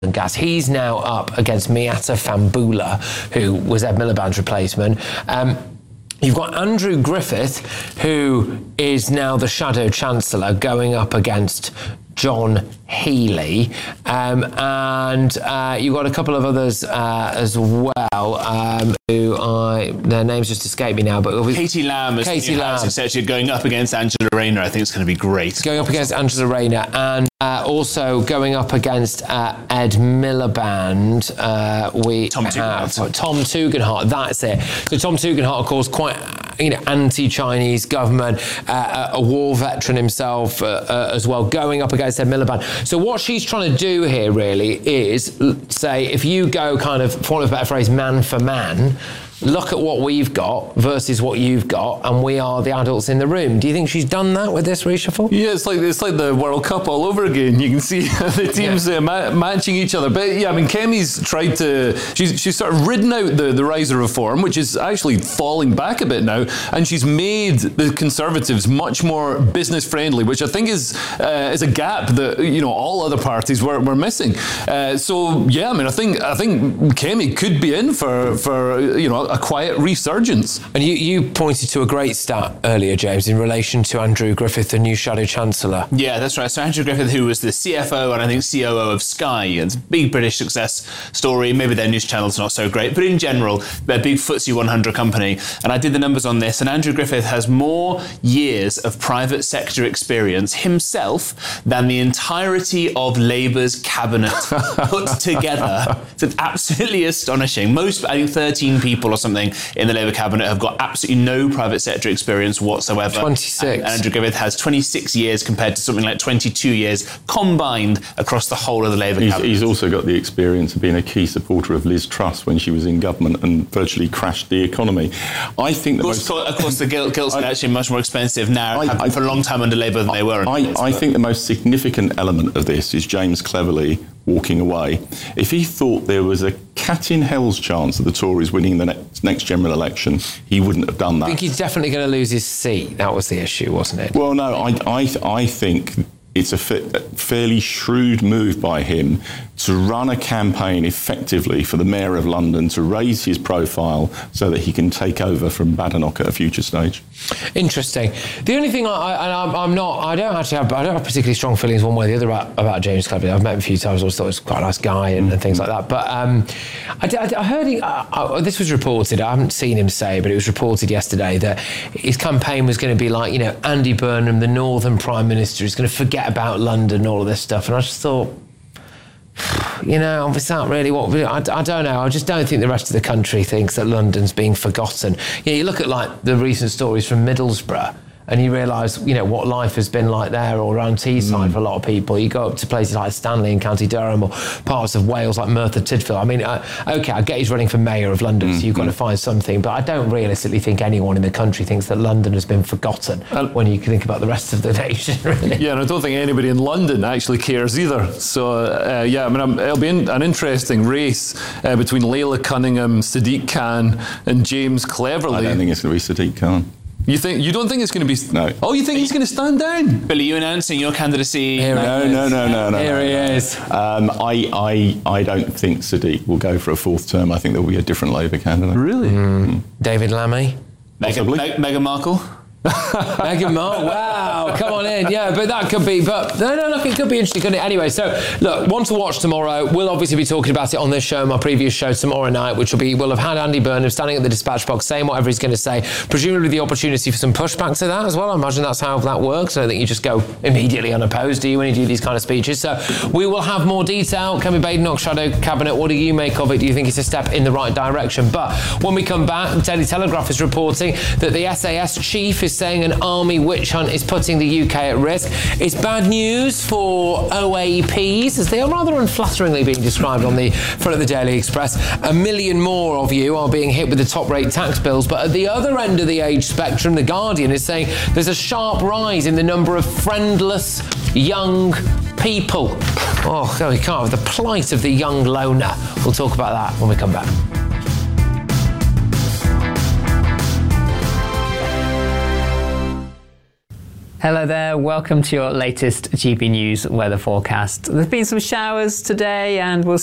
and gas. He's now up against Miatta Fambula, who was Ed Miliband's replacement. You've got Andrew Griffith, who is now the Shadow Chancellor, going up against John Healey, and you've got a couple of others as well, their names just escape me now, but Katie Lamb is Secretary going up against Angela Rayner. I think it's going to be great. Going up against Angela Rayner, and also going up against Ed Miliband, Tom Tugendhat. That's it. So Tom Tugendhat, of course, quite anti-Chinese government, a war veteran himself as well, going up against Ed Miliband. So what she's trying to do here really is say, if you go kind of, for want of a better phrase, man for man, look at what we've got versus what you've got, and we are the adults in the room. Do you think she's done that with this reshuffle? Yeah, it's like the World Cup all over again. You can see the teams matching each other. But yeah, I mean, Kemi's tried to... She's sort of ridden out the rise of reform, which is actually falling back a bit now, and she's made the Conservatives much more business friendly, which I think is a gap that all other parties were missing. So yeah, I mean, I think Kemi could be in for a quiet resurgence. And you pointed to a great stat earlier, James, in relation to Andrew Griffith, the new Shadow Chancellor. Yeah, that's right. So Andrew Griffith, who was the CFO and I think COO of Sky, it's a big British success story. Maybe their news channel's not so great, but in general, they're a big FTSE 100 company. And I did the numbers on this, and Andrew Griffith has more years of private sector experience himself than the entirety of Labour's cabinet put together. It's absolutely astonishing. Most, I think 13 people or something in the Labour cabinet have got absolutely no private sector experience whatsoever. 26. And Andrew Griffith has 26 years compared to something like 22 years combined across the whole of the Labour cabinet. He's also got the experience of being a key supporter of Liz Truss when she was in government and virtually crashed the economy. I think of course, the gilts are actually much more expensive now, for a long time under Labour than they were. I think the most significant element of this is James Cleverly walking away. If he thought there was a cat in hell's chance of the Tories winning the next general election, he wouldn't have done that. I think he's definitely going to lose his seat. That was the issue, wasn't it? Well, no, I think it's a fairly shrewd move by him to run a campaign effectively for the Mayor of London to raise his profile so that he can take over from Badenoch at a future stage. Interesting. The only thing I don't have particularly strong feelings one way or the other about James Cleverly. I've met him a few times. I always thought he was quite a nice guy and things like that. But I heard this was reported. I haven't seen him say, but it was reported yesterday that his campaign was going to be like, Andy Burnham, the Northern Prime Minister, is going to forget about London and all of this stuff. And I just thought, is that really what... I don't know. I just don't think the rest of the country thinks that London's being forgotten. You look at, the recent stories from Middlesbrough, and you realise, what life has been like there, or around Teesside for a lot of people. You go up to places like Stanley in County Durham, or parts of Wales like Merthyr Tydfil. I mean, OK, I get he's running for Mayor of London, so you've got to find something, but I don't realistically think anyone in the country thinks that London has been forgotten when you think about the rest of the nation, really. Yeah, and I don't think anybody in London actually cares either. So, it'll be an interesting race between Layla Cunningham, Sadiq Khan and James Cleverly. I don't think it's going to be Sadiq Khan. You don't think it's going to be... No. Oh, you think he's going to stand down? Billy, you announcing your candidacy? No. Here he is. I don't think Sadiq will go for a fourth term. I think there will be a different Labour candidate. Really? David Lammy? Meghan Markle? Meghan Markle, wow, come on in. Yeah, but that could be, look, it could be interesting, couldn't it? Anyway, so, look, one to watch tomorrow. We'll obviously be talking about it on this show, my previous show tomorrow night, we'll have had Andy Burnham standing at the dispatch box saying whatever he's going to say, presumably the opportunity for some pushback to that as well. I imagine that's how that works. I don't think you just go immediately unopposed, do you, when you do these kind of speeches? So we will have more detail. Kemi Badenoch, Shadow Cabinet, what do you make of it? Do you think it's a step in the right direction? But when we come back, the Daily Telegraph is reporting that the SAS chief is saying an army witch hunt is putting the UK at risk. It's bad news for OAPs, as they are rather unflatteringly being described on the front of the Daily Express. 1 million more of you are being hit with the top-rate tax bills, but at the other end of the age spectrum, The Guardian is saying there's a sharp rise in the number of friendless young people. Oh, we can't have the plight of the young loner. We'll talk about that when we come back. Hello there, welcome to your latest GB News weather forecast. There's been some showers today and we'll